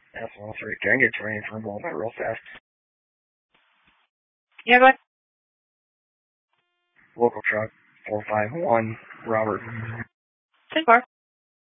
That's 103. Can I get training for a moment real fast? Yeah, go ahead. Local truck 451, Robert. 10-4.